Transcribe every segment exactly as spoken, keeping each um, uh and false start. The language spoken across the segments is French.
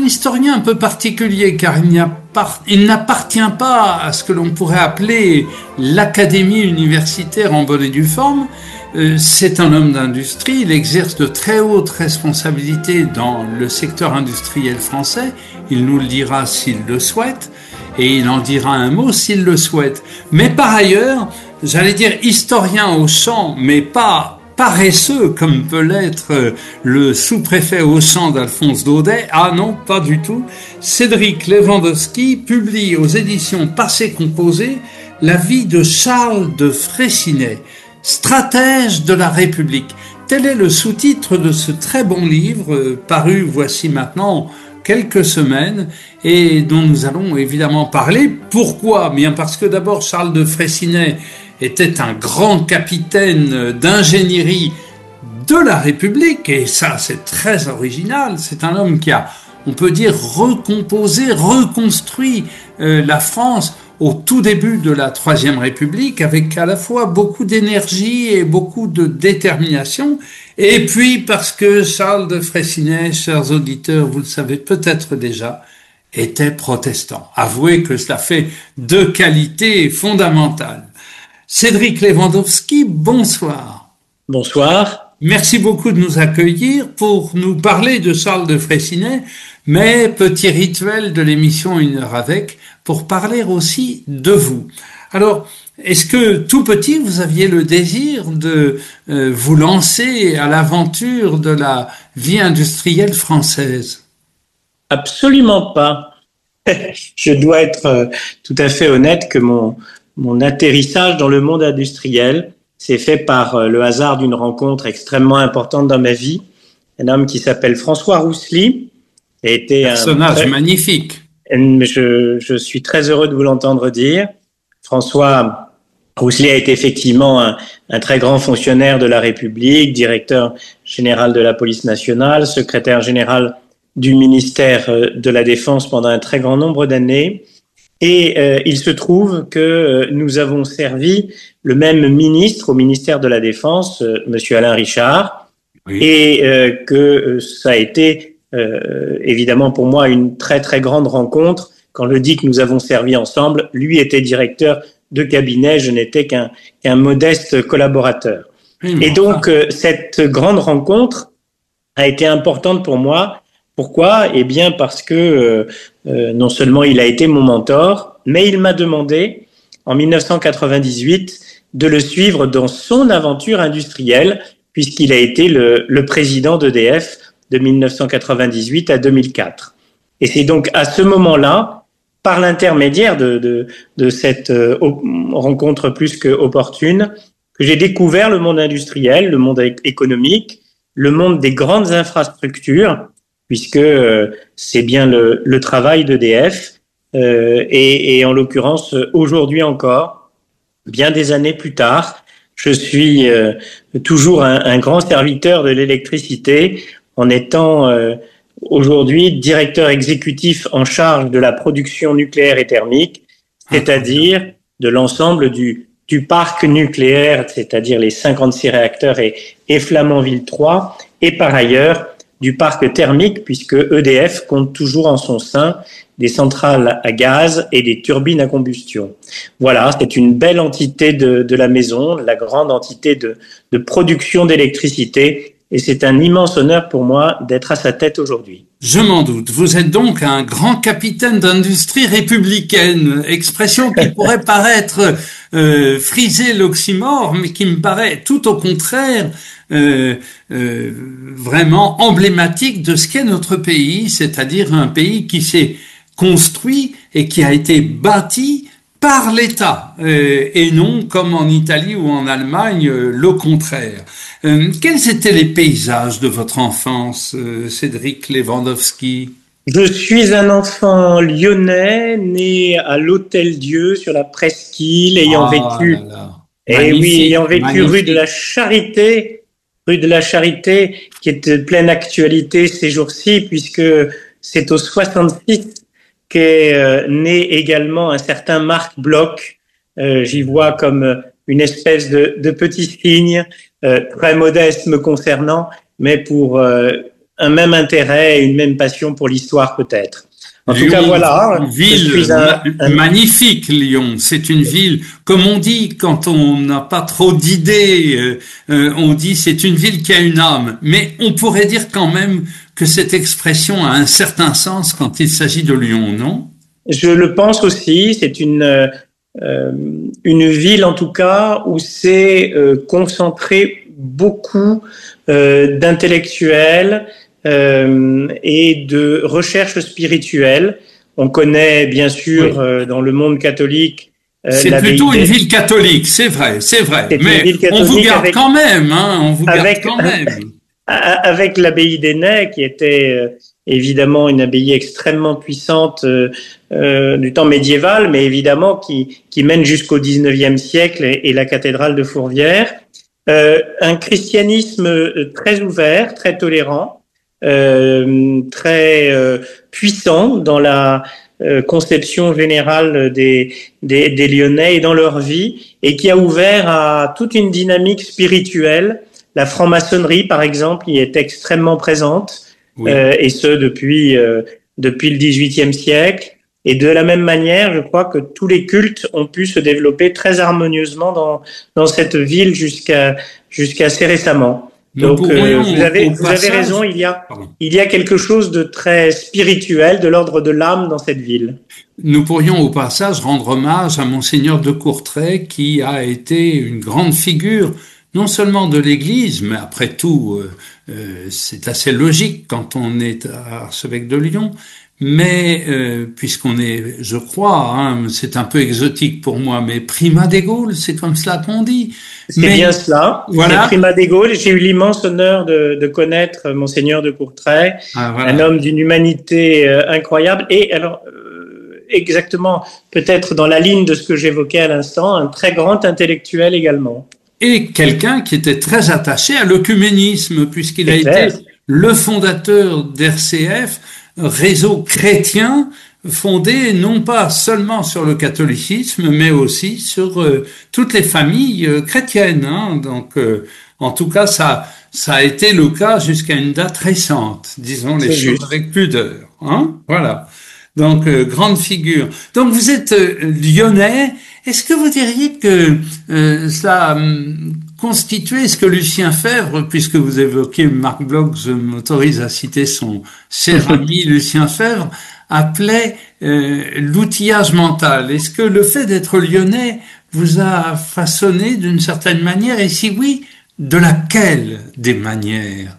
historien un peu particulier car il n'y a pas, il n'appartient pas à ce que l'on pourrait appeler l'académie universitaire en bonne et due forme. Euh, c'est un homme d'industrie, il exerce de très hautes responsabilités dans le secteur industriel français. Il nous le dira s'il le souhaite et il en dira un mot s'il le souhaite. Mais par ailleurs, j'allais dire historien au champ, mais pas paresseux comme peut l'être le sous-préfet au champ d'Alphonse Daudet. Ah non, pas du tout. Cédric Lewandowski publie aux éditions Passé Composé la vie de Charles de Freycinet, stratège de la République. Tel est le sous-titre de ce très bon livre paru voici maintenant quelques semaines et dont nous allons évidemment parler. Pourquoi ? Bien parce que d'abord Charles de Freycinet était un grand capitaine d'ingénierie de la République, et ça c'est très original. C'est un homme qui a, on peut dire, recomposé, reconstruit euh, la France au tout début de la Troisième République, avec à la fois beaucoup d'énergie et beaucoup de détermination. Et puis parce que Charles de Freycinet, chers auditeurs, vous le savez peut-être déjà, était protestant. Avouez que cela fait deux qualités fondamentales. Cédric Lewandowski, bonsoir. Bonsoir. Merci beaucoup de nous accueillir pour nous parler de Charles de Freycinet, mais petit rituel de l'émission Une heure avec, pour parler aussi de vous. Alors, est-ce que tout petit, vous aviez le désir de euh, vous lancer à l'aventure de la vie industrielle française ? Absolument pas. Je dois être euh, tout à fait honnête que mon Mon atterrissage dans le monde industriel s'est fait par le hasard d'une rencontre extrêmement importante dans ma vie. Un homme qui s'appelle François Roussely a été un personnage très... magnifique. Je, je suis très heureux de vous l'entendre dire. François Roussely a été effectivement un, un très grand fonctionnaire de la République, directeur général de la police nationale, secrétaire général du ministère de la Défense pendant un très grand nombre d'années. Et euh, il se trouve que euh, nous avons servi le même ministre au ministère de la Défense, euh, Monsieur Alain Richard, oui. et euh, que euh, ça a été euh, évidemment pour moi une très très grande rencontre. Quand je dis que nous avons servi ensemble, lui était directeur de cabinet, je n'étais qu'un qu'un modeste collaborateur. Oui, et donc euh, cette grande rencontre a été importante pour moi. Pourquoi ? Eh bien parce que euh, euh, non seulement il a été mon mentor, mais il m'a demandé en dix-neuf cent quatre-vingt-dix-huit de le suivre dans son aventure industrielle, puisqu'il a été le, le président d'E D F de dix-neuf cent quatre-vingt-dix-huit à deux mille quatre. Et c'est donc à ce moment-là, par l'intermédiaire de, de, de cette euh, rencontre plus que opportune, que j'ai découvert le monde industriel, le monde économique, le monde des grandes infrastructures, puisque euh, c'est bien le, le travail d'E D F, euh, et, et en l'occurrence, aujourd'hui encore, bien des années plus tard, je suis euh, toujours un, un grand serviteur de l'électricité, en étant euh, aujourd'hui directeur exécutif en charge de la production nucléaire et thermique, c'est-à-dire de l'ensemble du, du parc nucléaire, c'est-à-dire les cinquante-six réacteurs et, et Flamanville trois, et par ailleurs, du parc thermique, puisque E D F compte toujours en son sein des centrales à gaz et des turbines à combustion. Voilà, c'est une belle entité de, de la maison, la grande entité de, de production d'électricité, et c'est un immense honneur pour moi d'être à sa tête aujourd'hui. Je m'en doute. Vous êtes donc un grand capitaine d'industrie républicaine, expression qui pourrait paraître euh, friser l'oxymore, mais qui me paraît tout au contraire Euh, euh, vraiment emblématique de ce qu'est notre pays, c'est-à-dire un pays qui s'est construit et qui a été bâti par l'État, euh, et non comme en Italie ou en Allemagne, euh, le contraire. Euh, quels étaient les paysages de votre enfance, euh, Cédric Lewandowski ? Je suis un enfant lyonnais, né à l'Hôtel-Dieu sur la Presqu'île, ayant ah, vécu, là là. Et oui, ayant vécu magnifique. Rue de la Charité, rue de la Charité, qui est de pleine actualité ces jours-ci, puisque c'est au soixante-six qu'est euh, né également un certain Marc Bloch. Euh, j'y vois comme une espèce de, de petit signe, euh, très modeste me concernant, mais pour euh, un même intérêt et une même passion pour l'histoire peut-être. En Lyon, tout cas, voilà. Une ville un, un... magnifique, Lyon. C'est une ville, comme on dit, quand on n'a pas trop d'idées, euh, euh, on dit c'est une ville qui a une âme. Mais on pourrait dire quand même que cette expression a un certain sens quand il s'agit de Lyon, non? Je le pense aussi. C'est une euh, une ville, en tout cas, où c'est euh, concentré beaucoup euh, d'intellectuels, Euh, et de recherche spirituelle. On connaît bien sûr oui. euh, dans le monde catholique. Euh, c'est plutôt une ville catholique, c'est vrai, c'est vrai. Mais on vous garde avec, quand même, hein, on vous garde avec, quand même. Avec l'abbaye d'Ainay, qui était euh, évidemment une abbaye extrêmement puissante euh, euh, du temps médiéval, mais évidemment qui, qui mène jusqu'au dix-neuvième siècle, et, et la cathédrale de Fourvière. Euh, un christianisme très ouvert, très tolérant. Euh, très euh, puissant dans la euh, conception générale des, des, des Lyonnais et dans leur vie, et qui a ouvert à toute une dynamique spirituelle. La franc-maçonnerie, par exemple, y est extrêmement présente, oui. euh, et ce depuis euh, depuis le dix-huitième siècle. Et de la même manière, je crois que tous les cultes ont pu se développer très harmonieusement dans dans cette ville jusqu'à jusqu'à assez récemment. Donc, euh, vous avez, vous avez raison, il y a, il y a quelque chose de très spirituel, de l'ordre de l'âme dans cette ville. Nous pourrions au passage rendre hommage à Monseigneur de Courtrai, qui a été une grande figure, non seulement de l'Église, mais après tout, euh, euh, c'est assez logique quand on est archevêque de Lyon, mais euh, puisqu'on est, je crois, hein, c'est un peu exotique pour moi, mais primat des Gaules, c'est comme cela qu'on dit. C'est mais, bien cela. Voilà. C'est primat des Gaules. J'ai eu l'immense honneur de, de connaître Monseigneur de Courtrai, ah, voilà. Un homme d'une humanité euh, incroyable. Et alors, euh, exactement, peut-être dans la ligne de ce que j'évoquais à l'instant, un très grand intellectuel également. Et quelqu'un qui était très attaché à l'œcuménisme, puisqu'il a été le fondateur d'R C F, réseau chrétien fondé non pas seulement sur le catholicisme, mais aussi sur euh, toutes les familles euh, chrétiennes. Hein. Donc, euh, en tout cas, ça, ça a été le cas jusqu'à une date récente, disons les choses avec pudeur. Hein. Voilà. Donc, euh, grande figure. Donc, vous êtes euh, lyonnais. Est-ce que vous diriez que euh, ça hum, constituait, ce que Lucien Febvre, puisque vous évoquez Marc Bloch, je m'autorise à citer son cher ami Lucien Febvre, appelait euh, l'outillage mental. Est-ce que le fait d'être lyonnais vous a façonné d'une certaine manière, et si oui, de laquelle des manières?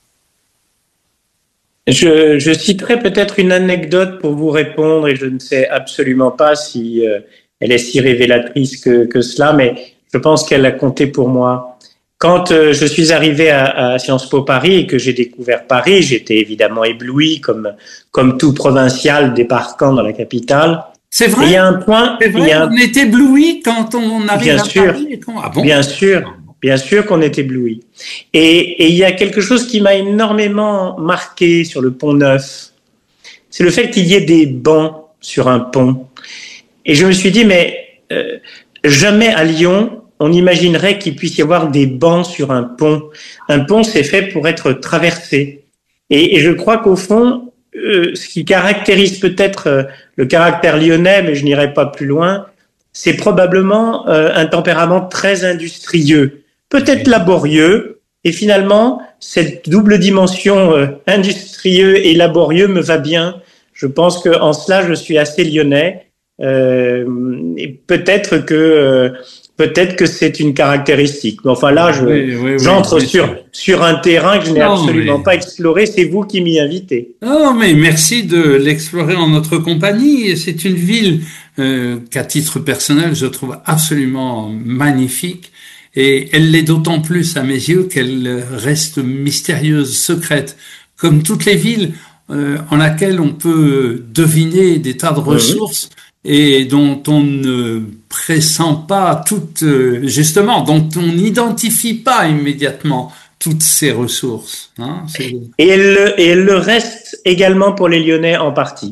Je, je citerai peut-être une anecdote pour vous répondre, et je ne sais absolument pas si euh, elle est si révélatrice que, que cela, mais je pense qu'elle a compté pour moi. Quand euh, je suis arrivé à, à Sciences Po Paris et que j'ai découvert Paris, j'étais évidemment ébloui comme comme tout provincial débarquant dans la capitale. C'est vrai. Et il y a un point. C'est vrai. Il y a un... On est ébloui quand on arrive bien à sûr, Paris. Et quand... Ah bon? Bien sûr. Bien sûr qu'on est ébloui. Et, et il y a quelque chose qui m'a énormément marqué sur le Pont Neuf. C'est le fait qu'il y ait des bancs sur un pont. Et je me suis dit, mais euh, jamais à Lyon, on imaginerait qu'il puisse y avoir des bancs sur un pont. Un pont, c'est fait pour être traversé. Et, et je crois qu'au fond, euh, ce qui caractérise peut-être euh, le caractère lyonnais, mais je n'irai pas plus loin, c'est probablement euh, un tempérament très industrieux, peut-être laborieux, et finalement, cette double dimension euh, industrieux et laborieux me va bien. Je pense qu'en cela, je suis assez lyonnais, euh, et peut-être que euh, peut-être que c'est une caractéristique. Mais enfin là, je, oui, oui, j'entre oui, sur sur un terrain que je n'ai non, absolument mais... pas exploré. C'est vous qui m'y invitez. Non, mais merci de l'explorer en notre compagnie. C'est une ville euh, qu'à titre personnel, je trouve absolument magnifique. Et elle l'est d'autant plus à mes yeux qu'elle reste mystérieuse, secrète, comme toutes les villes euh, en laquelle on peut deviner des tas de ressources. Oui. Et dont on ne pressent pas toutes, justement, dont on n'identifie pas immédiatement toutes ces ressources. Hein, et, elle, et elle le reste également pour les Lyonnais en partie.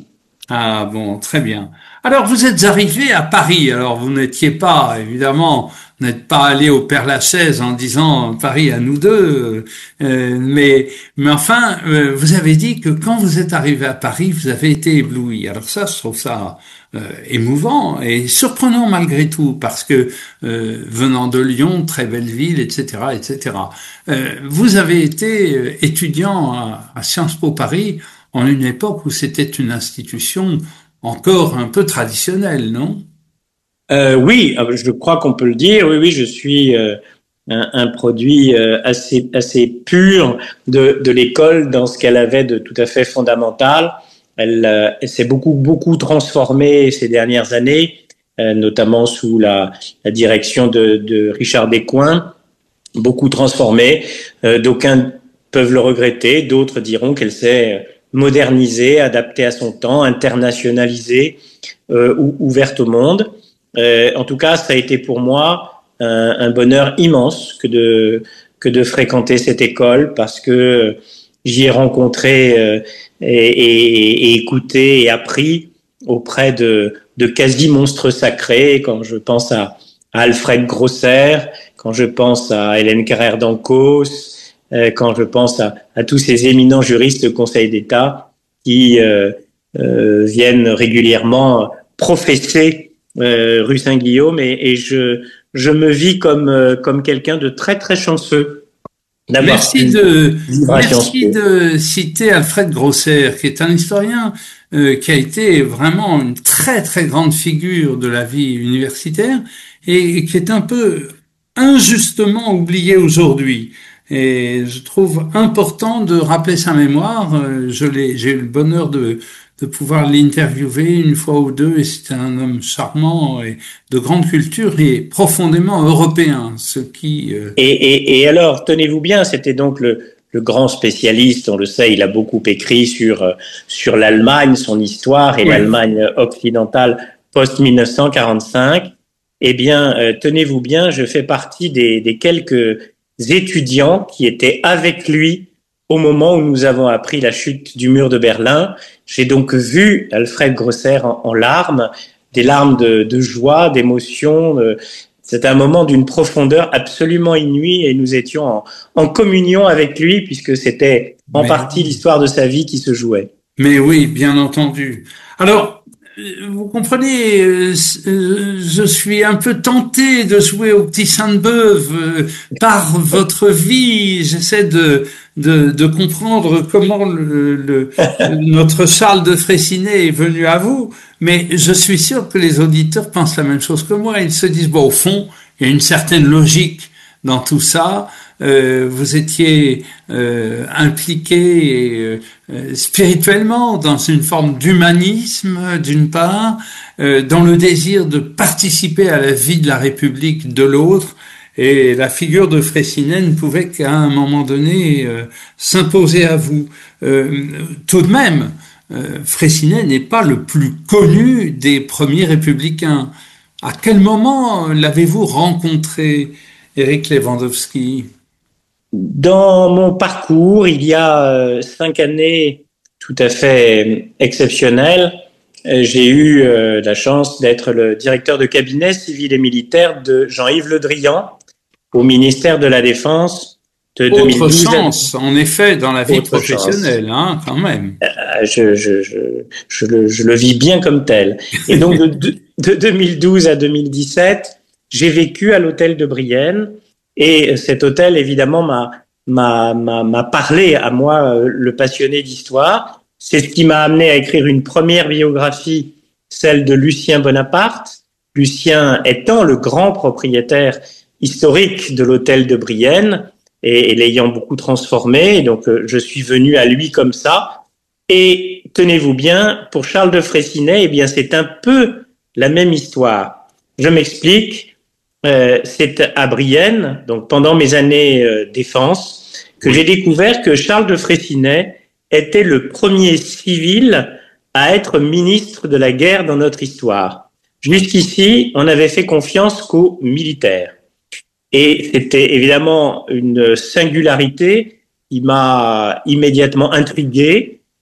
Ah bon, très bien. Alors vous êtes arrivé à Paris. Alors vous n'étiez pas, évidemment, vous n'êtes pas allé au Père-Lachaise en disant Paris à nous deux. Euh, mais mais enfin, euh, vous avez dit que quand vous êtes arrivé à Paris, vous avez été ébloui. Alors ça, je trouve ça euh, émouvant et surprenant malgré tout, parce que euh, venant de Lyon, très belle ville, et cetera, et cetera. Euh, vous avez été étudiant à, à Sciences Po Paris en une époque où c'était une institution encore un peu traditionnelle, non? Euh, oui, je crois qu'on peut le dire. Oui, oui, je suis euh, un, un produit euh, assez assez pur de, de l'école dans ce qu'elle avait de tout à fait fondamental. Elle, euh, elle s'est beaucoup beaucoup transformée ces dernières années, euh, notamment sous la, la direction de, de Richard Descoings. Beaucoup transformée. Euh, d'aucuns peuvent le regretter, d'autres diront qu'elle s'est modernisée, adaptée à son temps, internationalisée, euh, ou ouverte au monde. Euh, en tout cas, ça a été pour moi un, un bonheur immense que de que de fréquenter cette école, parce que j'y ai rencontré euh, et, et, et écouté et appris auprès de, de quasi monstres sacrés. Quand je pense à, à Alfred Grosser, quand je pense à Hélène Carrère d'Ancos, euh, quand je pense à, à tous ces éminents juristes du Conseil d'État qui euh, euh, viennent régulièrement professer euh, rue Saint-Guillaume, et, et je, je me vis comme, euh, comme quelqu'un de très très chanceux d'avoir Merci pu de, vivre à Sciences merci Po. de citer Alfred Grosser, qui est un historien euh, qui a été vraiment une très très grande figure de la vie universitaire et qui est un peu injustement oublié aujourd'hui. Et je trouve important de rappeler sa mémoire. Euh, Je l'ai, j'ai eu le bonheur de, de pouvoir l'interviewer une fois ou deux, et c'était un homme charmant et de grande culture et profondément européen, ce qui euh, Et, et, et alors, tenez-vous bien, c'était donc le, le grand spécialiste, on le sait, il a beaucoup écrit sur, sur l'Allemagne, son histoire, et oui. l'Allemagne occidentale post mille neuf cent quarante-cinq. Eh bien, euh, tenez-vous bien, je fais partie des, des quelques étudiants qui étaient avec lui au moment où nous avons appris la chute du mur de Berlin. J'ai donc vu Alfred Grosser en, en larmes, des larmes de, de joie, d'émotion. De, C'est un moment d'une profondeur absolument inouïe, et nous étions en, en communion avec lui, puisque c'était en Mais, partie l'histoire de sa vie qui se jouait. mais oui, bien entendu. Alors, euh, vous comprenez, euh, euh, je suis un peu tenté de jouer au petit Sainte-Beuve euh, par votre vie. J'essaie de, de, de comprendre comment le, le, notre Charles de Freycinet est venu à vous. Mais je suis sûr que les auditeurs pensent la même chose que moi. Ils se disent, bon, au fond, il y a une certaine logique dans tout ça. Euh, vous étiez euh, impliqué euh, spirituellement dans une forme d'humanisme, d'une part, euh, dans le désir de participer à la vie de la République de l'autre. Et la figure de Freycinet ne pouvait qu'à un moment donné euh, s'imposer à vous. Euh, tout de même, euh, Freycinet n'est pas le plus connu des premiers républicains. À quel moment l'avez-vous rencontré, Éric Lewandowski? Dans mon parcours, il y a euh, cinq années tout à fait exceptionnelles, euh, j'ai eu euh, la chance d'être le directeur de cabinet civil et militaire de Jean-Yves Le Drian au ministère de la Défense de deux mille douze. Autre chance, en effet, dans la vie Autre professionnelle, hein, quand même. Euh, je, je, je, je, le, je le vis bien comme tel. Et donc, de, de, de deux mille douze à deux mille dix-sept, j'ai vécu à l'hôtel de Brienne. Et cet hôtel, évidemment, m'a, m'a, m'a, m'a parlé à moi, le passionné d'histoire. C'est ce qui m'a amené à écrire une première biographie, celle de Lucien Bonaparte. Lucien étant le grand propriétaire historique de l'hôtel de Brienne et, et l'ayant beaucoup transformé. Donc, je suis venu à lui comme ça. Et tenez-vous bien, pour Charles de Freycinet, eh bien, c'est un peu la même histoire. Je m'explique. Euh, c'est à Brienne, donc pendant mes années euh, défense, que j'ai découvert que Charles de Freycinet était le premier civil à être ministre de la guerre dans notre histoire. Jusqu'ici, on avait fait confiance qu'aux militaires. Et c'était évidemment une singularité qui m'a immédiatement intrigué.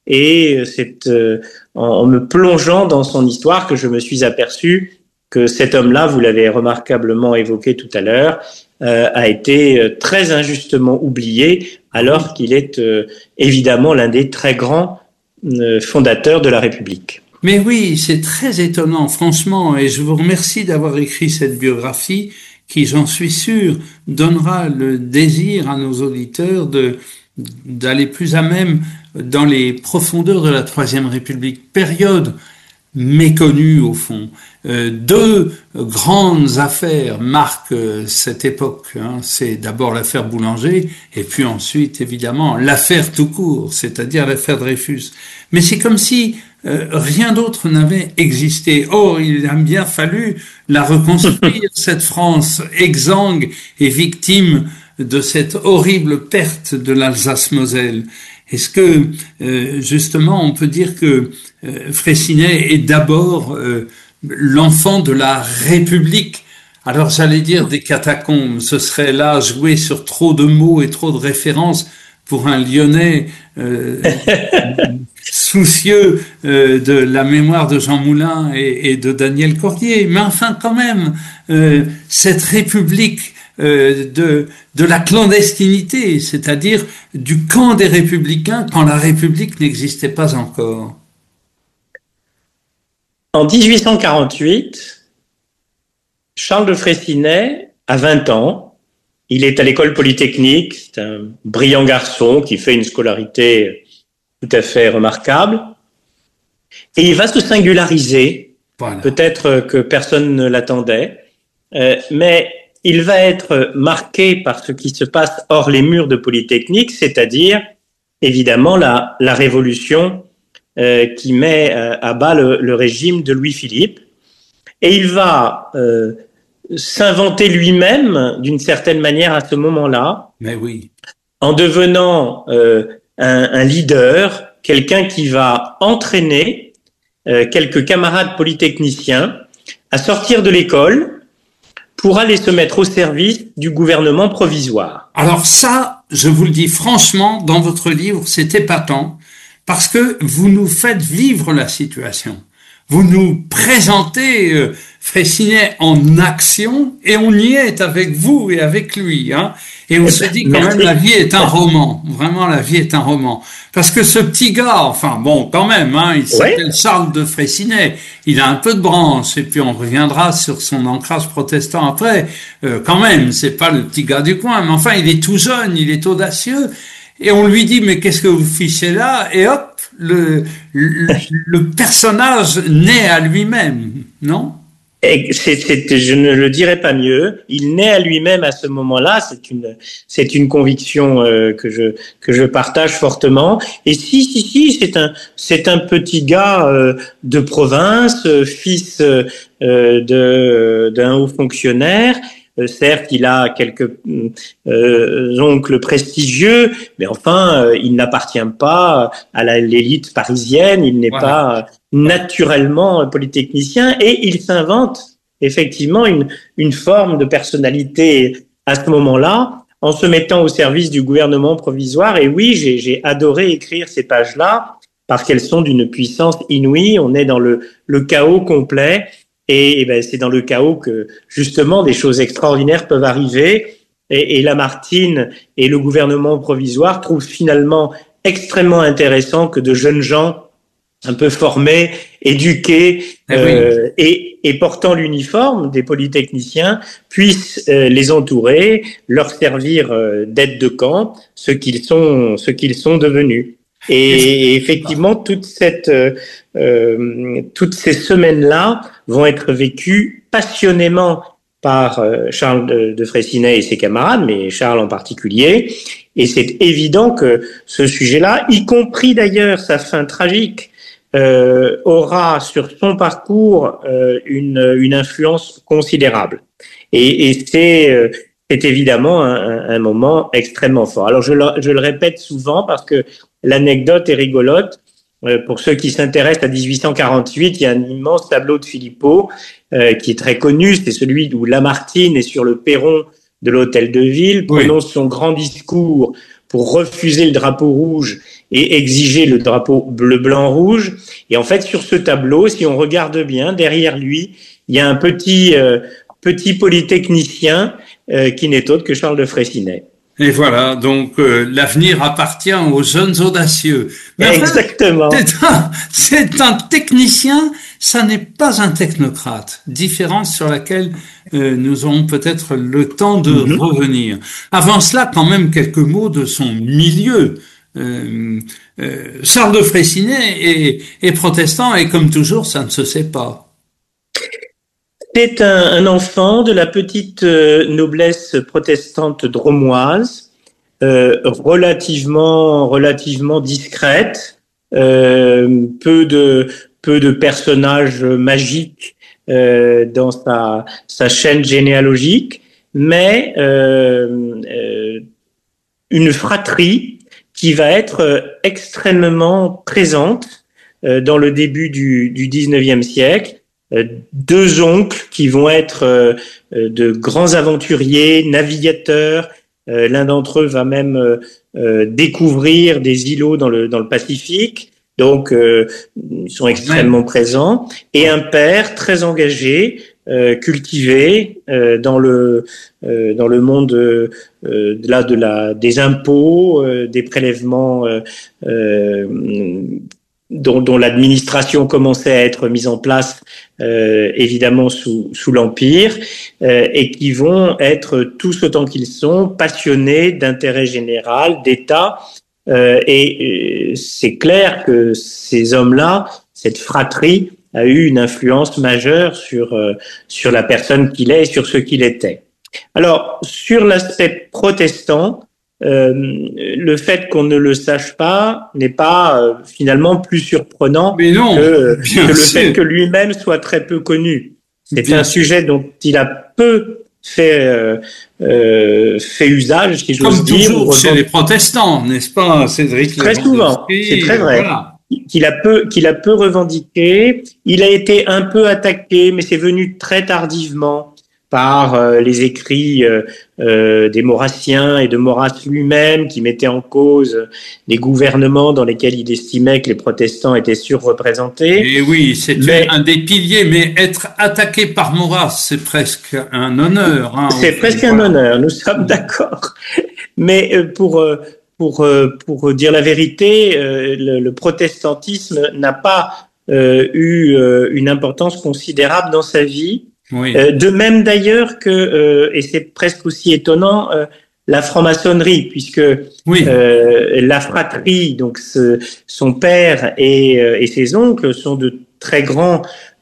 Et c'est euh, en, en me plongeant dans son histoire que je me suis aperçu que cet homme-là, vous l'avez remarquablement évoqué tout à l'heure, euh, a été très injustement oublié, alors qu'il est euh, évidemment l'un des très grands euh, fondateurs de la République. Mais oui, c'est très étonnant, franchement, et je vous remercie d'avoir écrit cette biographie qui, j'en suis sûr, donnera le désir à nos auditeurs de d'aller plus à même dans les profondeurs de la Troisième République, période méconnue au fond. Euh, deux grandes affaires marquent euh, cette époque. Hein. C'est d'abord l'affaire Boulanger et puis ensuite, évidemment, l'affaire tout court, c'est-à-dire l'affaire Dreyfus. Mais c'est comme si euh, rien d'autre n'avait existé. Or, il a bien fallu la reconstruire, cette France exsangue et victime de cette horrible perte de l'Alsace-Moselle. Est-ce que, euh, justement, on peut dire que euh, Freycinet est d'abord euh, l'enfant de la République? Alors, j'allais dire des catacombes, ce serait là jouer sur trop de mots et trop de références pour un Lyonnais euh, soucieux euh, de la mémoire de Jean Moulin et, et de Daniel Cordier. Mais enfin, quand même, euh, cette République Euh, de de la clandestinité, c'est-à-dire du camp des Républicains quand la République n'existait pas encore. En dix-huit cent quarante-huit, Charles de Freycinet a vingt ans. Il est à l'école polytechnique. C'est un brillant garçon qui fait une scolarité tout à fait remarquable. Et il va se singulariser. Voilà. Peut-être que personne ne l'attendait, euh, mais il va être marqué par ce qui se passe hors les murs de Polytechnique, c'est-à-dire évidemment la, la révolution euh, qui met euh, à bas le, le régime de Louis-Philippe. Et il va euh, s'inventer lui-même d'une certaine manière à ce moment-là, mais oui, en devenant euh, un, un leader, quelqu'un qui va entraîner euh, quelques camarades polytechniciens à sortir de l'école pour aller se mettre au service du gouvernement provisoire. Alors ça, je vous le dis franchement, dans votre livre, c'est épatant, parce que vous nous faites vivre la situation. Vous nous présentez euh, Freycinet en action, et on y est avec vous et avec lui, hein. Et on se dit quand même, la vie est un roman. Vraiment, la vie est un roman. Parce que ce petit gars, enfin bon, quand même, hein, il s'appelle oui. Charles de Freycinet. Il a un peu de branche, et puis on reviendra sur son ancrage protestant après. Euh, quand même, c'est pas le petit gars du coin, mais enfin, il est tout jeune, il est audacieux. Et on lui dit, mais qu'est-ce que vous fichez là? Et hop, le, le, le personnage naît à lui-même, non? Et c'est, c'est, je ne le dirais pas mieux. Il naît à lui-même à ce moment-là. C'est une, c'est une conviction euh, que je que je partage fortement. Et si, si, si, c'est un, c'est un petit gars euh, de province, euh, fils euh, de d'un haut fonctionnaire. Euh, certes, il a quelques euh, oncles prestigieux, mais enfin, euh, il n'appartient pas à la, l'élite parisienne. Il n'est voilà. pas naturellement polytechnicien, et il s'invente effectivement une, une forme de personnalité à ce moment-là, en se mettant au service du gouvernement provisoire. Et oui, j'ai, j'ai adoré écrire ces pages-là, parce qu'elles sont d'une puissance inouïe. On est dans le, le chaos complet, et, et ben, c'est dans le chaos que, justement, des choses extraordinaires peuvent arriver. Et, et Lamartine et le gouvernement provisoire trouvent finalement extrêmement intéressant que de jeunes gens un peu formés, éduqués euh, oui. et, et portant l'uniforme des polytechniciens puissent euh, les entourer, leur servir euh, d'aide de camp, ce qu'ils sont, ce qu'ils sont devenus. Et, et effectivement, toute cette, euh, euh, toutes ces semaines-là vont être vécues passionnément par euh, Charles de, de Freycinet et ses camarades, mais Charles en particulier. Et c'est évident que ce sujet-là, y compris d'ailleurs sa fin tragique, Euh, aura sur son parcours euh, une, une influence considérable. Et, et c'est, euh, c'est évidemment un, un moment extrêmement fort. Alors je le, je le répète souvent parce que l'anecdote est rigolote. Euh, pour ceux qui s'intéressent à dix-huit cent quarante-huit, il y a un immense tableau de Philippot euh, qui est très connu. C'est celui où Lamartine est sur le perron de l'hôtel de ville, prononce oui. son grand discours pour refuser le drapeau rouge et exiger le drapeau bleu-blanc-rouge. Et en fait, sur ce tableau, si on regarde bien, derrière lui, il y a un petit euh, petit polytechnicien euh, qui n'est autre que Charles de Freycinet. Et voilà, donc euh, l'avenir appartient aux jeunes audacieux. Mais Exactement. Enfin, c'est, un, c'est un technicien, ça n'est pas un technocrate. Différence sur laquelle euh, nous aurons peut-être le temps de mm-hmm. revenir. Avant cela, quand même quelques mots de son milieu. Euh, euh, Charles de Freycinet est, est protestant et comme toujours, ça ne se sait pas. C'est un, un enfant de la petite euh, noblesse protestante dromoise, euh, relativement relativement discrète, euh, peu de peu de personnages magiques euh, dans sa sa chaîne généalogique, mais euh, euh, une fratrie qui va être extrêmement présente euh, dans le début du du dix-neuvième siècle. Euh, deux oncles qui vont être euh, de grands aventuriers, navigateurs. Euh, l'un d'entre eux va même euh, euh, découvrir des îlots dans le dans le Pacifique. Donc, euh, ils sont extrêmement présents. Et un père très engagé, euh, cultivé euh, dans le euh, dans le monde euh, de la de la des impôts, euh, des prélèvements. Euh, euh, dont, dont l'administration commençait à être mise en place, euh, évidemment sous, sous l'Empire, euh, et qui vont être tous autant qu'ils sont passionnés d'intérêt général, d'État, euh, et euh, c'est clair que ces hommes-là, cette fratrie, a eu une influence majeure sur euh, sur la personne qu'il est et sur ce qu'il était. Alors, sur l'aspect protestant, Euh, le fait qu'on ne le sache pas n'est pas euh, finalement plus surprenant Mais non, que, que le sûr. fait que lui-même soit très peu connu. C'est bien un sûr. Sujet dont il a peu fait euh, euh, fait usage, si j'ose dire. Comme toujours chez les protestants, n'est-ce pas, Cédric? Très souvent, c'est très vrai. Voilà. Qu'il a peu, qu'il a peu revendiqué. Il a été un peu attaqué, mais c'est venu très tardivement par euh, les écrits euh, euh, des Maurrassiens et de Maurras lui-même, qui mettaient en cause les gouvernements dans lesquels il estimait que les protestants étaient surreprésentés. Et oui, c'est mais, un des piliers, mais être attaqué par Maurras, c'est presque un honneur. Hein, c'est presque un honneur, nous sommes d'accord. Mais euh, pour pour pour dire la vérité, euh, le, le protestantisme n'a pas euh, eu euh, une importance considérable dans sa vie. Oui. Euh, de même d'ailleurs que, euh, et c'est presque aussi étonnant, euh, la franc-maçonnerie, puisque oui. euh, la fratrie, donc ce, son père et, euh, et ses oncles sont de très grands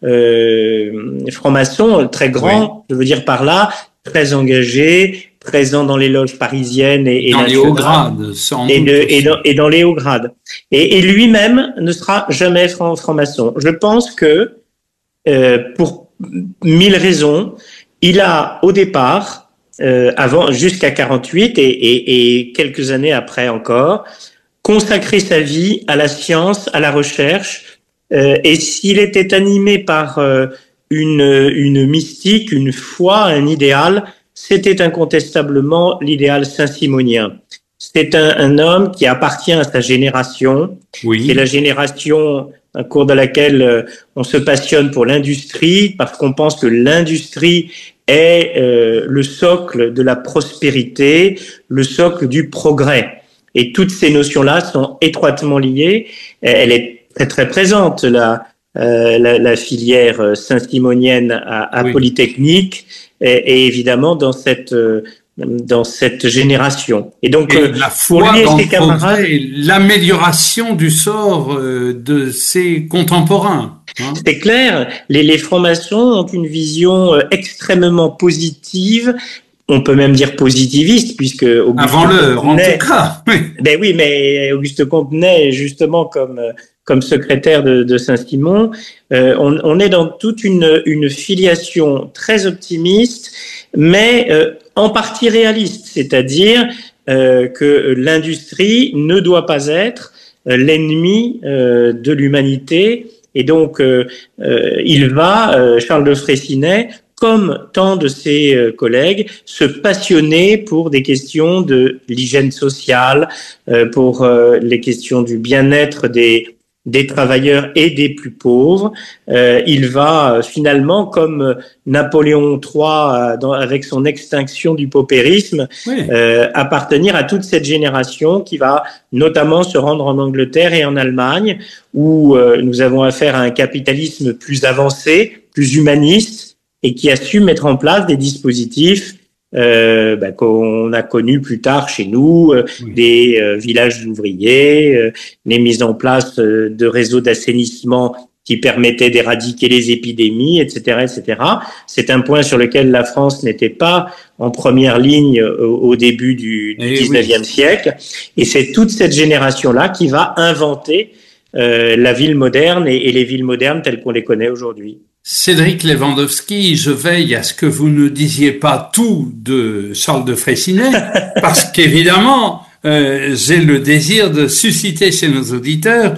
euh, francs-maçons, très grands, oui. je veux dire par là, très engagés, présents dans les loges parisiennes et, et dans les hauts grades, sans et, de, et, dans, et dans les hauts grades. Et, et lui-même ne sera jamais franc, franc-maçon. Je pense que euh, pour mille raisons, il a au départ, euh, avant jusqu'à quarante-huit et, et, et quelques années après encore, consacré sa vie à la science, à la recherche. Euh, et s'il était animé par euh, une, une mystique, une foi, un idéal, c'était incontestablement l'idéal saint-simonien. C'est un, un homme qui appartient à sa génération, oui. C'est la génération un cours dans laquelle euh, on se passionne pour l'industrie parce qu'on pense que l'industrie est euh, le socle de la prospérité, le socle du progrès. Et toutes ces notions-là sont étroitement liées. Elle est très très présente, la, euh, la, la filière saint-simonienne à, à oui. Polytechnique, et, et évidemment dans cette euh, dans cette génération. Et donc, et la foi pour lui et ses camarades, l'amélioration du sort de ses contemporains. Hein. C'est clair, les, les francs-maçons ont une vision extrêmement positive, on peut même dire positiviste, puisque Auguste avant l'heure, en tout cas. Oui. Ben oui, mais Auguste Comte naît justement comme comme secrétaire de, de Saint-Simon. Euh, on, on est dans toute une une filiation très optimiste, mais euh, en partie réaliste, c'est-à-dire euh, que l'industrie ne doit pas être euh, l'ennemi euh, de l'humanité, et donc euh, euh, il va, euh, Charles de Freycinet, comme tant de ses euh, collègues, se passionner pour des questions de l'hygiène sociale, euh, pour euh, les questions du bien-être des des travailleurs et des plus pauvres. Euh, il va euh, finalement, comme Napoléon trois euh, dans, avec son extinction du paupérisme, oui. euh, appartenir à toute cette génération qui va notamment se rendre en Angleterre et en Allemagne, où euh, nous avons affaire à un capitalisme plus avancé, plus humaniste, et qui a su mettre en place des dispositifs Euh, bah, qu'on a connu plus tard chez nous, euh, oui. des euh, villages ouvriers, euh, les mises en place euh, de réseaux d'assainissement qui permettaient d'éradiquer les épidémies, et cetera, et cetera. C'est un point sur lequel la France n'était pas en première ligne au, au début du, du dix-neuvième oui. siècle. Et c'est toute cette génération-là qui va inventer euh, la ville moderne et, et les villes modernes telles qu'on les connaît aujourd'hui. Cédric Lewandowski, je veille à ce que vous ne disiez pas tout de Charles de Freycinet, parce qu'évidemment, euh, j'ai le désir de susciter chez nos auditeurs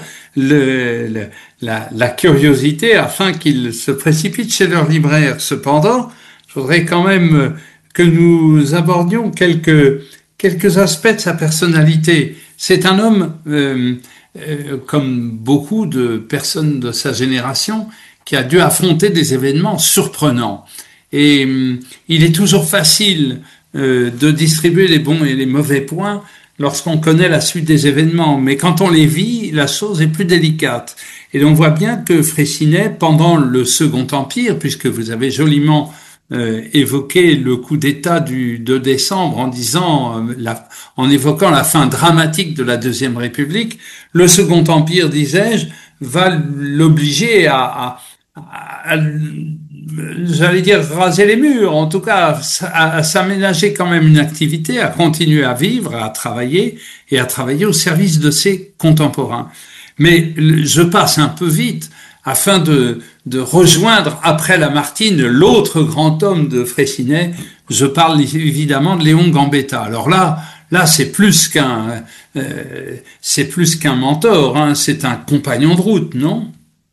le, le, la, la curiosité afin qu'ils se précipitent chez leur libraire. Cependant, je voudrais quand même que nous abordions quelques, quelques aspects de sa personnalité. C'est un homme, euh, euh, comme beaucoup de personnes de sa génération, qui a dû affronter des événements surprenants. Et euh, il est toujours facile euh, de distribuer les bons et les mauvais points lorsqu'on connaît la suite des événements. Mais quand on les vit, la chose est plus délicate. Et on voit bien que Freycinet, pendant le Second Empire, puisque vous avez joliment euh, évoqué le coup d'État du deux décembre en disant, euh, la, en évoquant la fin dramatique de la Deuxième République, le Second Empire, disais-je, va l'obliger à, à À, à, j'allais dire raser les murs, en tout cas à, à s'aménager quand même une activité, à continuer à vivre, à travailler et à travailler au service de ses contemporains. Mais je passe un peu vite afin de, de rejoindre après Lamartine l'autre grand homme de Freycinet. Je parle évidemment de Léon Gambetta. Alors là, là c'est plus qu'un, euh, c'est plus qu'un mentor, hein, c'est un compagnon de route, non?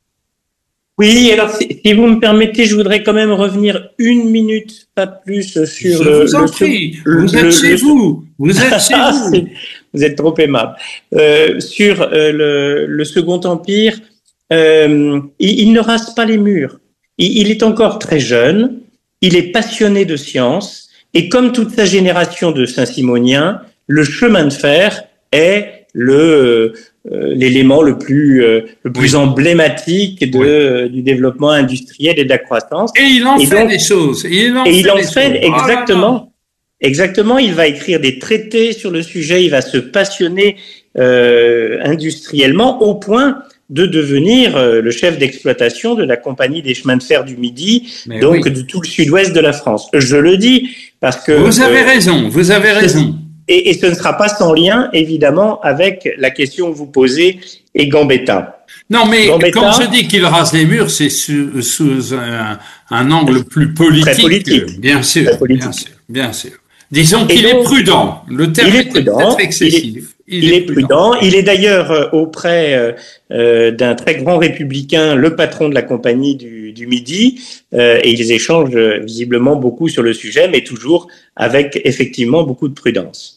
Oui, alors si, si vous me permettez, je voudrais quand même revenir une minute, pas plus, sur je le... vous en le, prie, le, vous êtes le, chez le, vous, vous êtes chez vous. Vous êtes trop aimable. Euh, sur euh, le, le Second Empire, euh, il, il ne rase pas les murs. Il, il est encore très jeune, il est passionné de science, et comme toute sa génération de Saint-Simoniens, le chemin de fer est le... Euh, l'élément le plus euh, le plus oui. emblématique de oui. euh, du développement industriel et de la croissance. Et il en et fait donc, des choses. Et il en et fait, il en des fait choses. exactement. Ah, exactement. Il va écrire des traités sur le sujet. Il va se passionner euh, industriellement au point de devenir euh, le chef d'exploitation de la compagnie des chemins de fer du Midi, Mais donc oui. de tout le sud-ouest de la France. Je le dis parce que vous avez euh, raison. Vous avez raison. Et, et ce ne sera pas sans lien, évidemment, avec la question que vous posez et Gambetta. Non, mais Gambetta, quand je dis qu'il rase les murs, c'est sous, sous un, un angle plus politique. Très politique. Bien sûr, très politique. bien sûr, bien sûr. Disons qu'il donc, est prudent. Le terme il est prudent, est peut-être excessif. Il est, il il est prudent. prudent. Il est d'ailleurs euh, auprès euh, d'un très grand républicain, le patron de la compagnie du, du Midi, euh, et ils échangent euh, visiblement beaucoup sur le sujet, mais toujours avec effectivement beaucoup de prudence.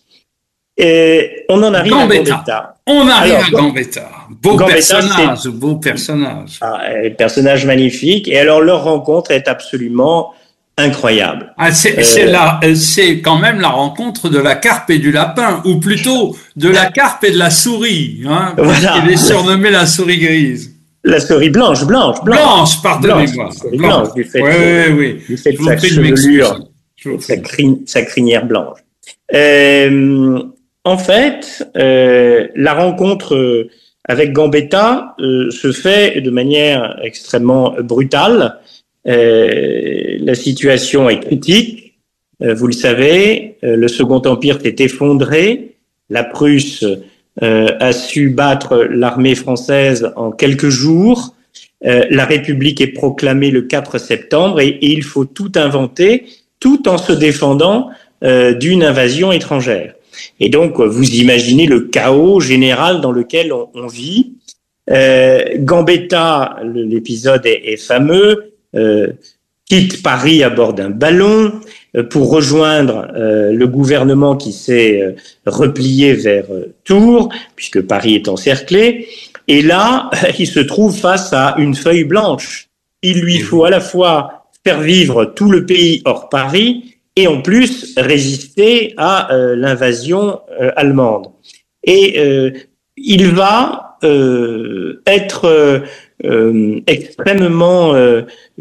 Et on en arrive Gambetta. à Gambetta. On arrive alors, à Gambetta. Beau Gambetta, personnage, c'est... beau personnage. Ah, personnage magnifique. Et alors leur rencontre est absolument incroyable. Ah, c'est, euh... c'est, la, c'est quand même la rencontre de la carpe et du lapin, ou plutôt de la carpe et de la souris, hein, parce voilà. qu'il est surnommé la souris grise. La souris blanche, blanche, blanche. Blanche, pardonnez-moi. Blanche, blanche, blanche du fait, oui, de, oui, oui. Du fait de sa chevelure, de sa, cri- sa crinière blanche. Euh, en fait, euh, la rencontre avec Gambetta euh, se fait de manière extrêmement brutale. Euh, la situation est critique. Euh, vous le savez, euh, le Second Empire s'est effondré. La Prusse euh, a su battre l'armée française en quelques jours. Euh, la République est proclamée le quatre septembre et, et il faut tout inventer, tout en se défendant euh, d'une invasion étrangère. Et donc, vous imaginez le chaos général dans lequel on, on vit. Euh, Gambetta, l'épisode est, est fameux. Euh, quitte Paris à bord d'un ballon euh, pour rejoindre euh, le gouvernement qui s'est euh, replié vers euh, Tours, puisque Paris est encerclé. Et là, il se trouve face à une feuille blanche. Il lui faut à la fois faire vivre tout le pays hors Paris et en plus résister à euh, l'invasion euh, allemande. Et euh, il va euh, être euh, euh, extrêmement euh,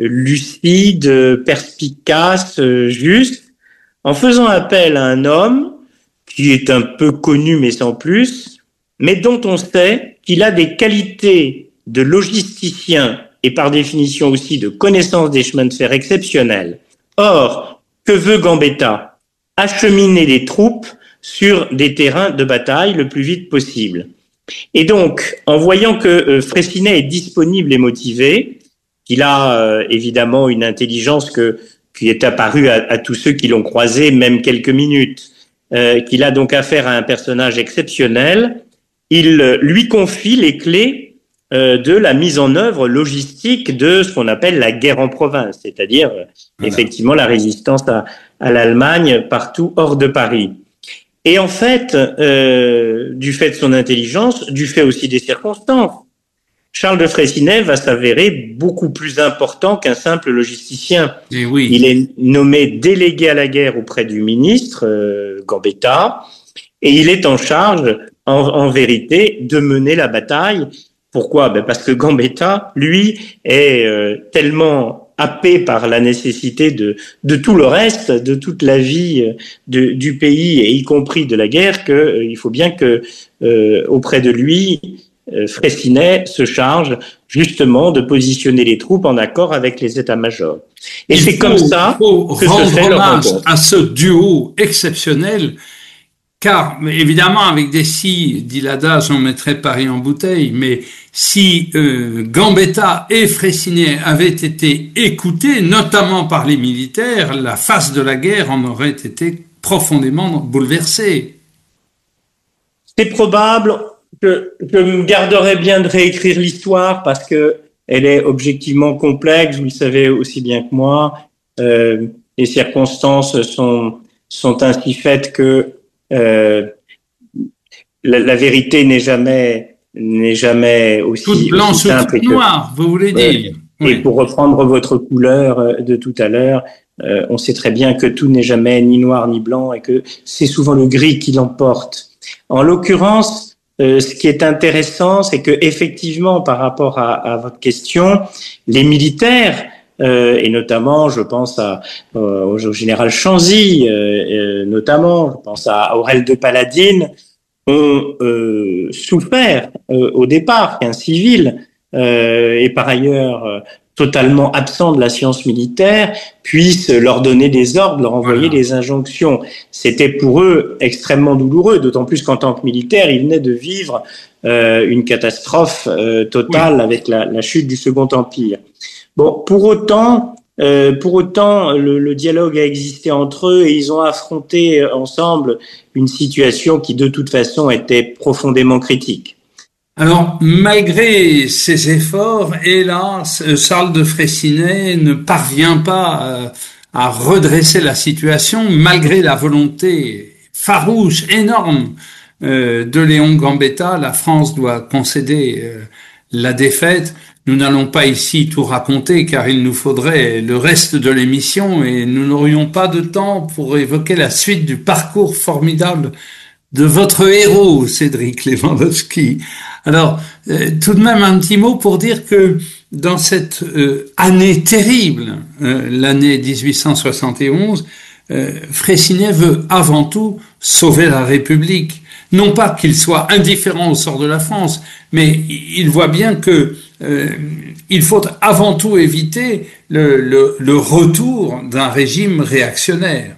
lucide, perspicace, euh, juste, en faisant appel à un homme qui est un peu connu mais sans plus, mais dont on sait qu'il a des qualités de logisticien et par définition aussi de connaissance des chemins de fer exceptionnelles. Or, que veut Gambetta? Acheminer les troupes sur des terrains de bataille le plus vite possible. Et donc, en voyant que euh, Freycinet est disponible et motivé, qu'il a euh, évidemment une intelligence que, qui est apparue à, à tous ceux qui l'ont croisé, même quelques minutes, euh, qu'il a donc affaire à un personnage exceptionnel, il euh, lui confie les clés euh, de la mise en œuvre logistique de ce qu'on appelle la guerre en province, c'est-à-dire euh, voilà. effectivement la résistance à, à l'Allemagne partout hors de Paris. Et en fait, euh, du fait de son intelligence, du fait aussi des circonstances, Charles de Freycinet va s'avérer beaucoup plus important qu'un simple logisticien. Et oui. Il est nommé délégué à la guerre auprès du ministre euh, Gambetta, et il est en charge, en, en vérité, de mener la bataille. Pourquoi? Ben parce que Gambetta, lui, est euh, tellement happé par la nécessité de de tout le reste, de toute la vie de, du pays, et y compris de la guerre, que euh, il faut bien que euh, auprès de lui, euh, Freycinet se charge justement de positionner les troupes en accord avec les états-majors. Et c'est comme ça que se fait leur rencontre. À ce duo exceptionnel. Car, évidemment, avec des si, dit l'adage, on mettrait Paris en bouteille, mais si euh, Gambetta et Freycinet avaient été écoutés, notamment par les militaires, la face de la guerre en aurait été profondément bouleversée. C'est probable que je me garderais bien de réécrire l'histoire parce que elle est objectivement complexe, vous le savez aussi bien que moi. Euh, les circonstances sont, sont ainsi faites que Euh, la, la vérité n'est jamais n'est jamais aussi, toute blanche aussi simple ou toute noire, vous voulez dire. Euh, oui. Et pour reprendre votre couleur de tout à l'heure, euh, on sait très bien que tout n'est jamais ni noir ni blanc et que c'est souvent le gris qui l'emporte. En l'occurrence, euh, ce qui est intéressant, c'est que effectivement, par rapport à, à votre question, les militaires Euh, et notamment, je pense à, euh, au général Chanzy, euh, euh, notamment, je pense à Aurel de Paladine, ont euh, souffert euh, au départ qu'un civil, euh, et par ailleurs euh, totalement absent de la science militaire, puisse leur donner des ordres, leur envoyer voilà. des injonctions. C'était pour eux extrêmement douloureux, d'autant plus qu'en tant que militaire, ils venaient de vivre euh, une catastrophe euh, totale oui. avec la, la chute du Second Empire. Bon, pour autant, euh, pour autant, le, le dialogue a existé entre eux et ils ont affronté ensemble une situation qui, de toute façon, était profondément critique. Alors, malgré ces efforts, hélas, Charles de Freycinet ne parvient pas à redresser la situation, malgré la volonté farouche, énorme de Léon Gambetta. La France doit concéder la défaite. Nous n'allons pas ici tout raconter car il nous faudrait le reste de l'émission et nous n'aurions pas de temps pour évoquer la suite du parcours formidable de votre héros, Cédric Lewandowski. Alors, euh, tout de même un petit mot pour dire que dans cette euh, année terrible, euh, l'année dix-huit cent soixante et onze, euh, Freycinet veut avant tout sauver la République. Non pas qu'il soit indifférent au sort de la France, mais il voit bien que euh, il faut avant tout éviter le, le, le retour d'un régime réactionnaire.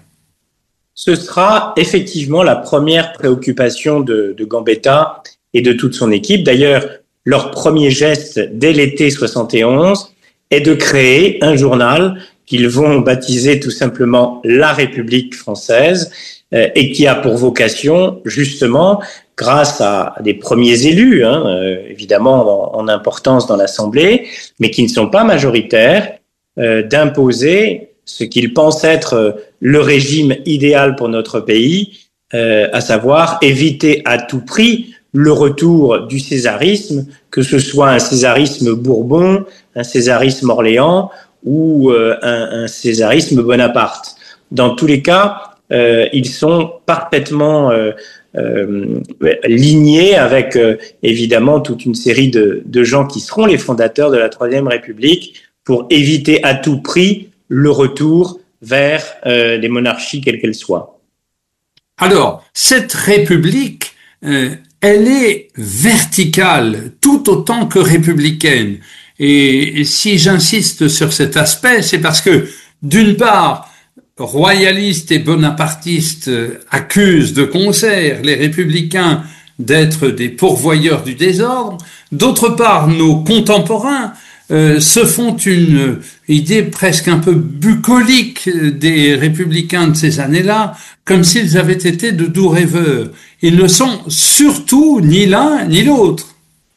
Ce sera effectivement la première préoccupation de, de Gambetta et de toute son équipe. D'ailleurs, leur premier geste dès l'été soixante et onze est de créer un journal qu'ils vont baptiser tout simplement La République française, euh, et qui a pour vocation, justement, grâce à des premiers élus, hein, euh, évidemment en, en importance dans l'Assemblée, mais qui ne sont pas majoritaires, euh, d'imposer ce qu'il pense être le régime idéal pour notre pays, euh, à savoir éviter à tout prix le retour du césarisme, que ce soit un césarisme Bourbon, un césarisme Orléans ou euh, un, un césarisme Bonaparte. Dans tous les cas, euh, ils sont parfaitement euh, euh, lignés avec euh, évidemment toute une série de, de gens qui seront les fondateurs de la Troisième République pour éviter à tout prix le retour vers euh, des monarchies quelles qu'elles soient. Alors, cette République, euh, elle est verticale tout autant que républicaine. Et, et si j'insiste sur cet aspect, c'est parce que, d'une part, royalistes et bonapartistes accusent de concert les républicains d'être des pourvoyeurs du désordre. D'autre part, nos contemporains euh, se font une idée presque un peu bucolique des républicains de ces années-là, comme s'ils avaient été de doux rêveurs. Ils ne sont surtout ni l'un ni l'autre.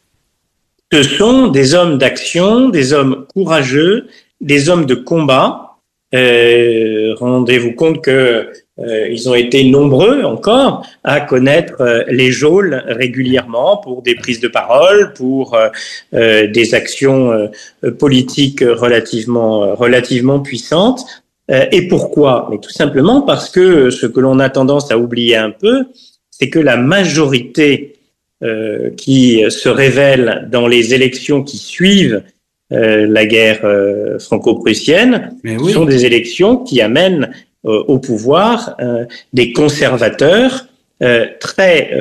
Ce sont des hommes d'action, des hommes courageux, des hommes de combat. Euh, rendez-vous compte que euh, ils ont été nombreux encore à connaître euh, les geôles régulièrement pour des prises de parole, pour euh, euh, des actions euh, politiques relativement relativement puissantes. Euh, et pourquoi? Mais tout simplement parce que ce que l'on a tendance à oublier un peu, c'est que la majorité euh, qui se révèle dans les élections qui suivent Euh, la guerre euh, franco-prussienne, oui. sont des élections qui amènent euh, au pouvoir euh, des conservateurs euh, très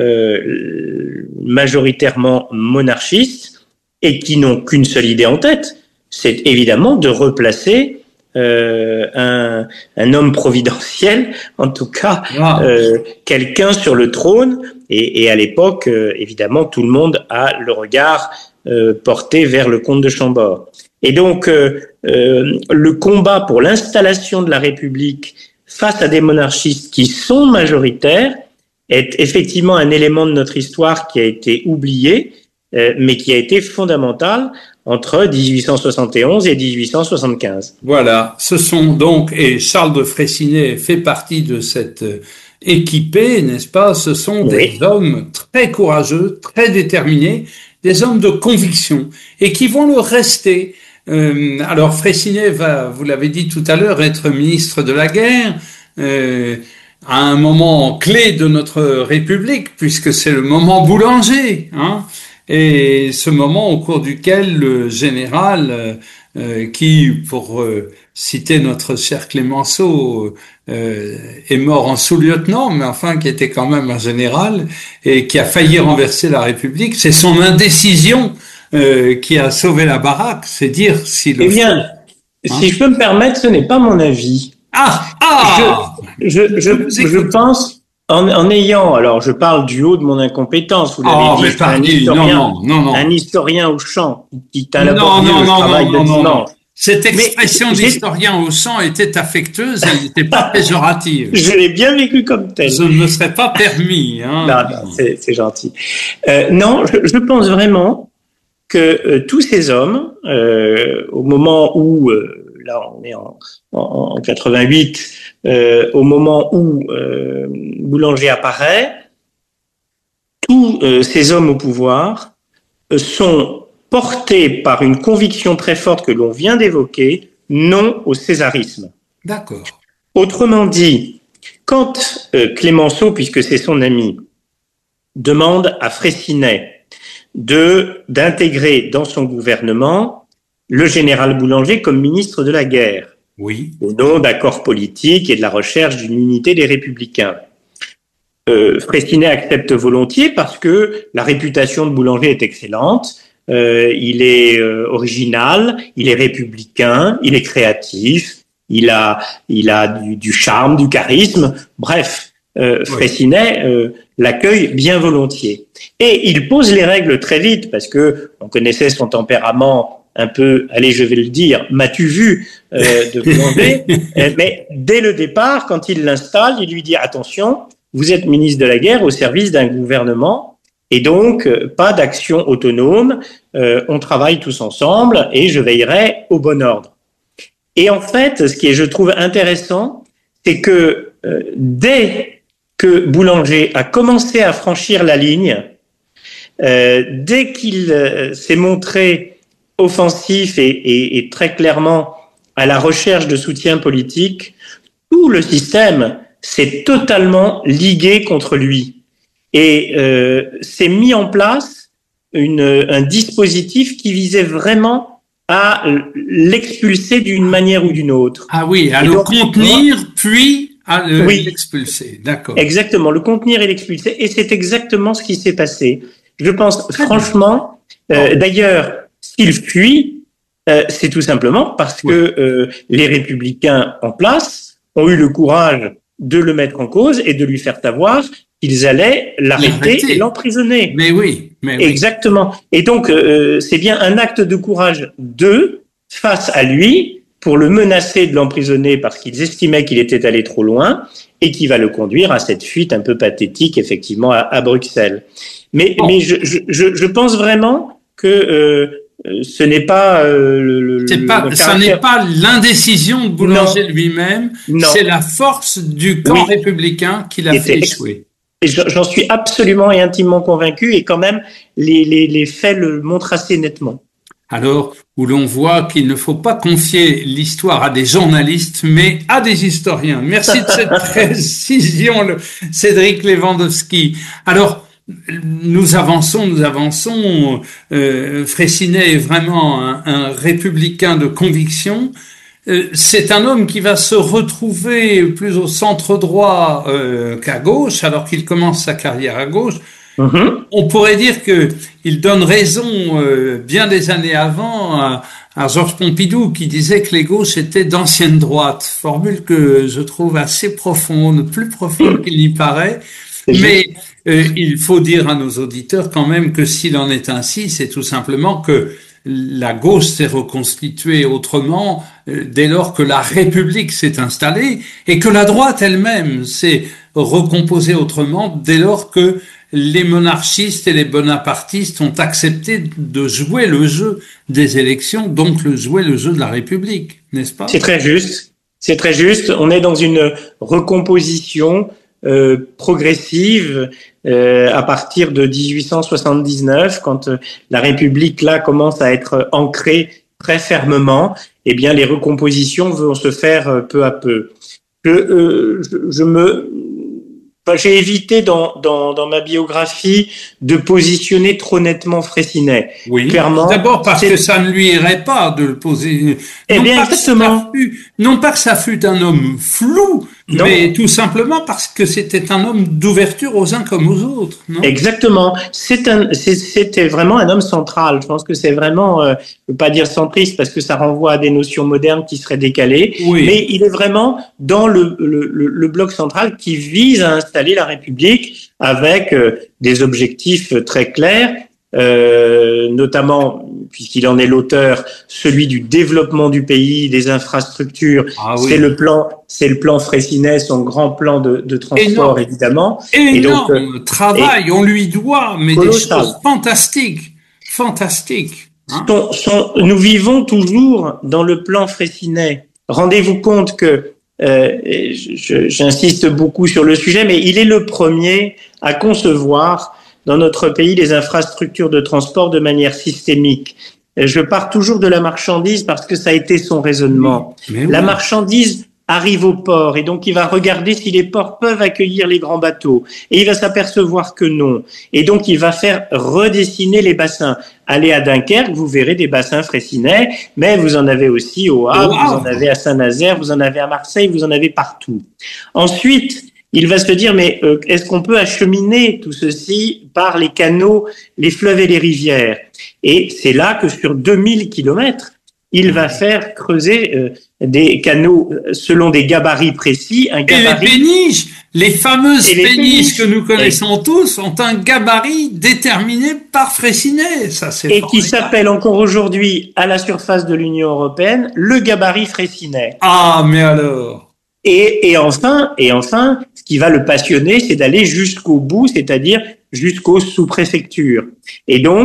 euh, majoritairement monarchistes et qui n'ont qu'une seule idée en tête, c'est évidemment de replacer euh, un, un homme providentiel, en tout cas wow. euh, quelqu'un sur le trône. Et, et à l'époque, euh, évidemment, tout le monde a le regard Euh, porté vers le comte de Chambord. Et donc, euh, euh, le combat pour l'installation de la République face à des monarchistes qui sont majoritaires est effectivement un élément de notre histoire qui a été oublié, euh, mais qui a été fondamental entre dix-huit cent soixante et onze et dix-huit cent soixante-quinze. Voilà, ce sont donc, et Charles de Freycinet fait partie de cette équipée, n'est-ce pas? Ce sont oui. des hommes très courageux, très déterminés, des hommes de conviction, et qui vont le rester. Euh, alors Freycinet va, vous l'avez dit tout à l'heure, être ministre de la guerre, euh, à un moment clé de notre République, puisque c'est le moment Boulanger, hein, et ce moment au cours duquel le général, euh, qui, pour euh, citer notre cher Clémenceau, euh, est mort en sous-lieutenant, mais enfin qui était quand même un général et qui a failli renverser la République, c'est son indécision euh, qui a sauvé la baraque, c'est dire si le... Eh bien, hein? Si je peux me permettre, ce n'est pas mon avis. Ah, ah Je, je, je, je, je pense, en, en ayant, alors je parle du haut de mon incompétence, vous l'avez oh, dit, mais un historien, non, non, non. un historien au champ qui t'a non, non, le non, travail non, de non, dimanche. Non. Cette expression d'historien au champ était affectueuse, elle n'était pas péjorative. Je l'ai bien vécu comme tel. Je ne me serais pas permis. Hein. Non, non, c'est, c'est gentil. Euh, non, je, je pense vraiment que euh, tous ces hommes, euh, au moment où, euh, là on est en, en, en quatre-vingt-huit, euh, au moment où euh, Boulanger apparaît, tous euh, ces hommes au pouvoir euh, sont portés par une conviction très forte que l'on vient d'évoquer, non au césarisme. D'accord. Autrement dit, quand euh, Clémenceau, puisque c'est son ami, demande à Freycinet de d'intégrer dans son gouvernement le général Boulanger comme ministre de la guerre, oui, au nom d'accords politiques et de la recherche d'une unité des Républicains. Euh, Freycinet accepte volontiers parce que la réputation de Boulanger est excellente. Euh, il est euh, original, il est républicain, il est créatif, il a, il a du, du charme, du charisme. Bref, euh, Freycinet euh, l'accueille bien volontiers. Et il pose les règles très vite parce que on connaissait son tempérament un peu, allez, je vais le dire, m'as-tu vu euh, de Boulanger. Mais dès le départ, quand il l'installe, il lui dit attention, vous êtes ministre de la guerre au service d'un gouvernement. Et donc, pas d'action autonome, euh, on travaille tous ensemble et je veillerai au bon ordre. Et en fait, ce qui est, je trouve, intéressant, c'est que euh, dès que Boulanger a commencé à franchir la ligne, euh, dès qu'il euh, s'est montré offensif et, et, et très clairement à la recherche de soutien politique, tout le système s'est totalement ligué contre lui et euh, s'est mis en place une, un dispositif qui visait vraiment à l'expulser d'une manière ou d'une autre. Ah oui, à et le donc, contenir, moi, puis à le, oui, l'expulser. D'accord. Exactement, le contenir et l'expulser. Et c'est exactement ce qui s'est passé. Je pense, Très franchement, euh, d'ailleurs, s'il fuit, euh, c'est tout simplement parce oui. que euh, les républicains en place ont eu le courage de le mettre en cause et de lui faire savoir qu'ils allaient l'arrêter et l'emprisonner. Mais oui, mais oui. Exactement. Et donc, euh, c'est bien un acte de courage d'eux face à lui pour le menacer de l'emprisonner parce qu'ils estimaient qu'il était allé trop loin et qui va le conduire à cette fuite un peu pathétique, effectivement, à, à Bruxelles. Mais, bon. mais je, je, je pense vraiment que euh, ce n'est pas euh, le, le, c'est pas, le ça n'est pas l'indécision de Boulanger non. lui-même, non. c'est la force du camp oui. républicain qui l'a fait échouer. Et j'en suis absolument et intimement convaincu, et quand même, les, les, les faits le montrent assez nettement. Alors, où l'on voit qu'il ne faut pas confier l'histoire à des journalistes, mais à des historiens. Merci de cette précision, le Cédric Lewandowski. Alors, nous avançons, nous avançons. Euh, Freycinet est vraiment un, un républicain de conviction. Euh, c'est un homme qui va se retrouver plus au centre droit euh, qu'à gauche, alors qu'il commence sa carrière à gauche. Mm-hmm. On pourrait dire que il donne raison euh, bien des années avant à, à Georges Pompidou qui disait que les gauches étaient d'ancienne droite, formule que je trouve assez profonde, plus profonde qu'il n'y paraît. Mais euh, il faut dire à nos auditeurs quand même que s'il en est ainsi, c'est tout simplement que la gauche s'est reconstituée autrement euh, dès lors que la République s'est installée et que la droite elle-même s'est recomposée autrement dès lors que les monarchistes et les bonapartistes ont accepté de jouer le jeu des élections, donc le jouer le jeu de la République, n'est-ce pas? C'est très juste. C'est très juste. On est dans une recomposition euh, progressive euh, à partir de dix-huit cent soixante-dix-neuf, quand euh, la République là commence à être ancrée très fermement. Eh bien, les recompositions vont se faire euh, peu à peu. Je, euh, je, je me Enfin, j'ai évité dans, dans, dans ma biographie de positionner trop nettement Freycinet. Oui. Clairement. D'abord parce que ça ne lui irait pas de le poser. Eh non bien, exactement. Fut, non pas que ça fût un homme flou, non. mais tout simplement parce que c'était un homme d'ouverture aux uns comme aux autres. Non exactement. C'est un, c'est, c'était vraiment un homme central. Je pense que c'est vraiment, euh, je veux pas dire centriste parce que ça renvoie à des notions modernes qui seraient décalées. Oui. Mais il est vraiment dans le, le, le, le bloc central qui vise à installer la République avec euh, des objectifs très clairs, euh, notamment, puisqu'il en est l'auteur, celui du développement du pays, des infrastructures. Ah oui. C'est le plan, c'est le plan Freycinet, son grand plan de, de transport, énorme. Évidemment. Énorme et donc, euh, travail, et on lui doit, mais colossal. Des choses fantastiques, fantastiques. Hein son, son, nous vivons toujours dans le plan Freycinet. Rendez-vous compte que Euh, je, j'insiste beaucoup sur le sujet, mais il est le premier à concevoir dans notre pays les infrastructures de transport de manière systémique. Je pars toujours de la marchandise parce que ça a été son raisonnement. Oui, la oui. marchandise arrive au port et donc il va regarder si les ports peuvent accueillir les grands bateaux et il va s'apercevoir que non. Et donc il va faire redessiner les bassins. Allez à Dunkerque, vous verrez des bassins Freycinet, mais vous en avez aussi au Havre, wow. vous en avez à Saint-Nazaire, vous en avez à Marseille, vous en avez partout. Ensuite, il va se dire, mais euh, est-ce qu'on peut acheminer tout ceci par les canaux, les fleuves et les rivières? Et c'est là que sur deux mille kilomètres, il va faire creuser euh, des canaux selon des gabarits précis. Un gabarit... Et les péniches, les fameuses les péniches, péniches que nous connaissons et... tous, ont un gabarit déterminé par Freycinet. Ça, c'est et qui s'appelle encore aujourd'hui, à la surface de l'Union européenne, le gabarit Freycinet. Ah, mais alors et, et enfin, et enfin, ce qui va le passionner, c'est d'aller jusqu'au bout, c'est-à-dire jusqu'aux sous-préfectures. Et donc,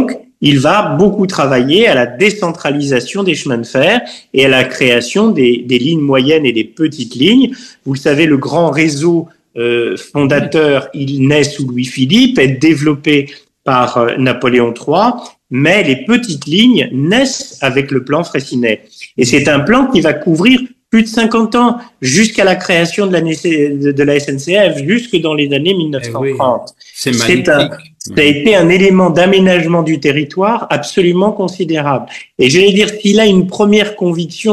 il va beaucoup travailler à la décentralisation des chemins de fer et à la création des, des lignes moyennes et des petites lignes. Vous le savez, le grand réseau euh, fondateur, il naît sous Louis-Philippe, est développé par euh, Napoléon trois, mais les petites lignes naissent avec le plan Freycinet. Et c'est un plan qui va couvrir plus de cinquante ans, jusqu'à la création de la, de la S N C F, jusque dans les années mille neuf cent trente. Eh oui, c'est magnifique. Un, ça a été un élément d'aménagement du territoire absolument considérable. Et je vais dire, s'il a une première conviction